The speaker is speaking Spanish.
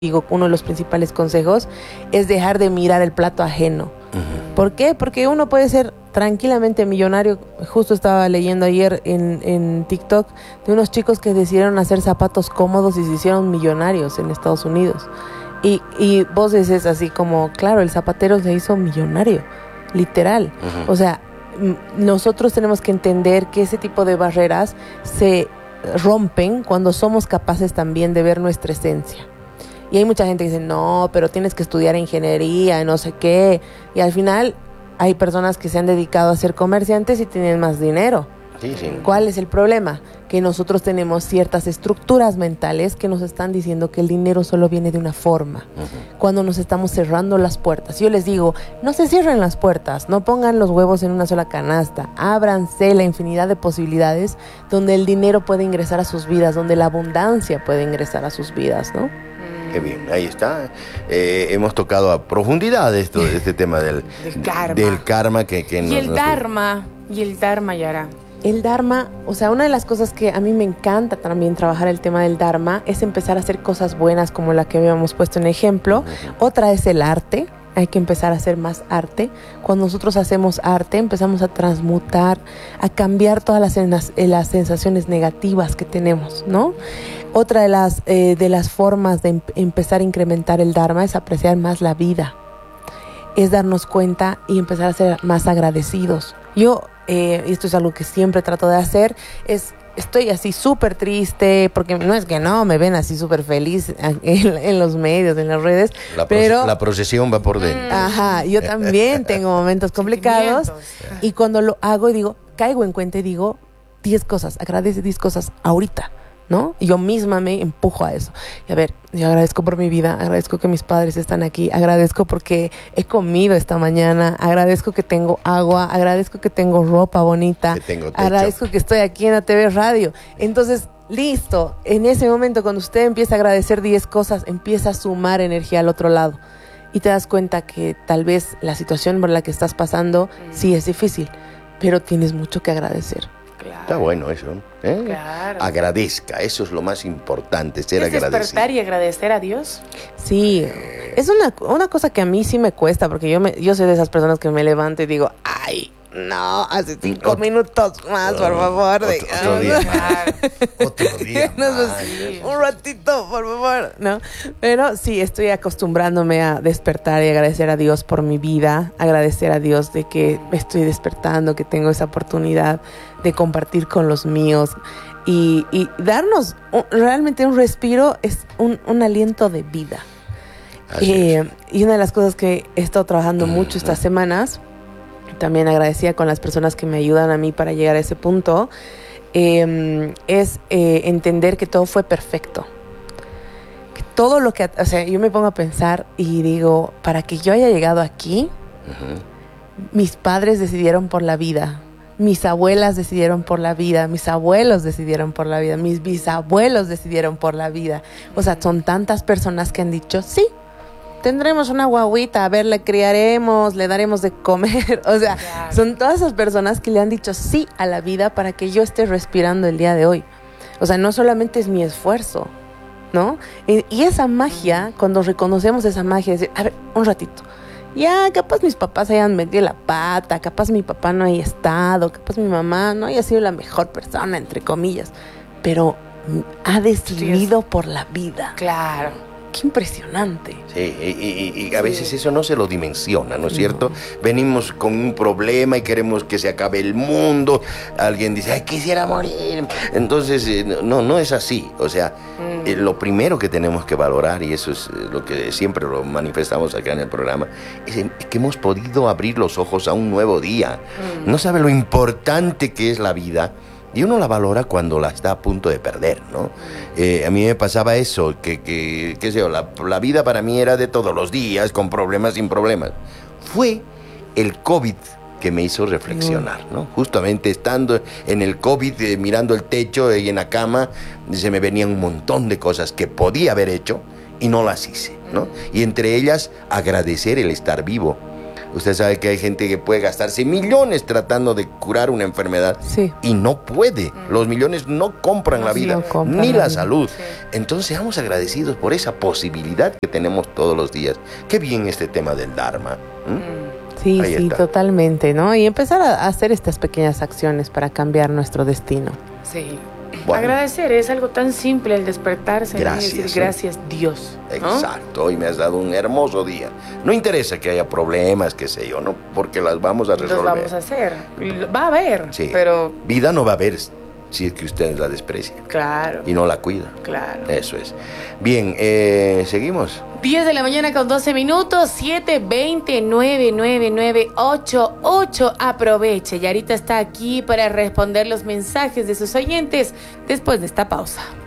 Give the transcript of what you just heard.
digo, uno de los principales consejos es dejar de mirar el plato ajeno. ¿Por qué? Porque uno puede ser tranquilamente millonario. Justo estaba leyendo ayer en TikTok de unos chicos que decidieron hacer zapatos cómodos y se hicieron millonarios en Estados Unidos. Y vos dices así como, claro, el zapatero se hizo millonario, literal. O sea, nosotros tenemos que entender que ese tipo de barreras se rompen cuando somos capaces también de ver nuestra esencia. Y hay mucha gente que dice, no, pero tienes que estudiar ingeniería, no sé qué. Y al final hay personas que se han dedicado a ser comerciantes y tienen más dinero. Sí, sí. ¿Cuál es el problema? Que nosotros tenemos ciertas estructuras mentales que nos están diciendo que el dinero solo viene de una forma. Cuando nos estamos cerrando las puertas. Yo les digo, no se cierren las puertas, no pongan los huevos en una sola canasta. Ábranse la infinidad de posibilidades donde el dinero puede ingresar a sus vidas, donde la abundancia puede ingresar a sus vidas, ¿no? Qué bien, ahí está. Hemos tocado a profundidad este tema del karma que y el Dharma, Yara. El Dharma, o sea, una de las cosas que a mí me encanta también trabajar el tema del Dharma es empezar a hacer cosas buenas como la que habíamos puesto en ejemplo. Otra es el arte. Hay que empezar a hacer más arte. Cuando nosotros hacemos arte, empezamos a transmutar, a cambiar todas las sensaciones negativas que tenemos, ¿no? Otra de las formas de empezar a incrementar el Dharma es apreciar más la vida. Es darnos cuenta y empezar a ser más agradecidos. Yo, y esto es algo que siempre trato de hacer, estoy así súper triste, porque no es que no, me ven así súper feliz en los medios, en las redes, pero la procesión va por dentro. Ajá, yo también tengo momentos complicados y cuando lo hago y digo, caigo en cuenta y digo 10 cosas, agradece 10 cosas ahorita, ¿no? Y yo misma me empujo a eso. Y a ver, yo agradezco por mi vida, agradezco que mis padres están aquí, agradezco porque he comido esta mañana, agradezco que tengo agua, agradezco que tengo ropa bonita, que tengo techo, agradezco que estoy aquí en la TV Radio. Entonces, listo, en ese momento cuando usted empieza a agradecer 10 cosas, empieza a sumar energía al otro lado. Y te das cuenta que tal vez la situación por la que estás pasando sí es difícil, pero tienes mucho que agradecer. Claro. Está bueno eso, ¿eh? Claro. Agradezca, eso es lo más importante, ser agradecido. Despertar y agradecer a Dios. Sí, es una cosa que a mí sí me cuesta, porque yo soy de esas personas que me levanto y digo, ay, no, hace 5 minutos más, por favor. Otro día más. Otro día más. Un ratito, por favor, ¿no? Pero sí, estoy acostumbrándome a despertar y agradecer a Dios por mi vida, agradecer a Dios de que me estoy despertando, que tengo esa oportunidad de compartir con los míos y darnos realmente un respiro, es un aliento de vida. Y una de las cosas que he estado trabajando mucho estas semanas, también agradecida con las personas que me ayudan a mí para llegar a ese punto, es entender que todo fue perfecto. Que todo lo que... O sea, yo me pongo a pensar y digo, para que yo haya llegado aquí, mis padres decidieron por la vida. Mis abuelas decidieron por la vida, mis abuelos decidieron por la vida, mis bisabuelos decidieron por la vida. O sea, son tantas personas que han dicho, sí, tendremos una guagüita, a ver, le criaremos, le daremos de comer. O sea, claro, son todas esas personas que le han dicho sí a la vida para que yo esté respirando el día de hoy. O sea, no solamente es mi esfuerzo, ¿no? Y esa magia, cuando reconocemos esa magia, decir, a ver, un ratito. Ya, capaz mis papás hayan metido la pata, capaz mi papá no haya estado, capaz mi mamá no haya sido la mejor persona, entre comillas, pero ha decidido por la vida. Claro. Qué impresionante. Sí, y a veces eso no se lo dimensiona, ¿no es cierto? Venimos con un problema y queremos que se acabe el mundo. Alguien dice, ay, quisiera morir. Entonces, no es así. O sea, lo primero que tenemos que valorar, y eso es lo que siempre lo manifestamos acá en el programa, es que hemos podido abrir los ojos a un nuevo día. No sabe lo importante que es la vida. Y uno la valora cuando la está a punto de perder, ¿no? A mí me pasaba eso, qué sé yo, la vida para mí era de todos los días, con problemas, sin problemas. Fue el COVID que me hizo reflexionar, ¿no? Justamente estando en el COVID, mirando el techo y en la cama, se me venían un montón de cosas que podía haber hecho y no las hice, ¿no? Y entre ellas, agradecer el estar vivo. Usted sabe que hay gente que puede gastarse millones tratando de curar una enfermedad Sí. y no puede. Los millones no compran la vida, no compran ni la la vida. salud. Sí. Entonces, seamos agradecidos por esa posibilidad que tenemos todos los días. Qué bien este tema del Dharma. Sí, Ahí sí, está. totalmente, ¿no? Y empezar a hacer estas pequeñas acciones para cambiar nuestro destino. Sí. Bueno. Agradecer es algo tan simple el despertarse, ¿no? Gracias, Y decir gracias Dios, ¿no? Exacto, hoy me has dado un hermoso día. No interesa que haya problemas, qué sé yo, ¿no? Porque las vamos a Los resolver. vamos a hacer. Va a haber, Sí. pero Vida no va a haber si es que ustedes la desprecian claro, y no la cuidan. claro. Eso es. Bien, seguimos. 10 de la mañana con 12 minutos, 720-999-88. Aproveche, Yarita está aquí para responder los mensajes de sus oyentes después de esta pausa.